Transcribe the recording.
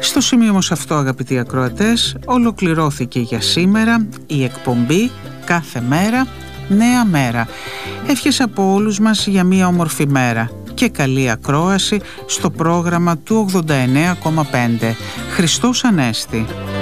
Στο σημείο όμως αυτό, αγαπητοί ακροατές, ολοκληρώθηκε για σήμερα η εκπομπή «Κάθε μέρα, νέα μέρα». Εύχες από όλους μας για μια όμορφη μέρα και καλή ακρόαση στο πρόγραμμα του 89,5. Χριστός Ανέστη.